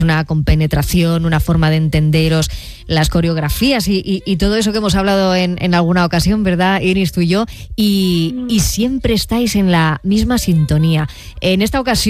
una compenetración, una forma de entenderos, las coreografías y todo eso que hemos hablado en alguna ocasión, ¿verdad, Iris, tú y yo? Y siempre estáis en la misma sintonía. En esta ocasión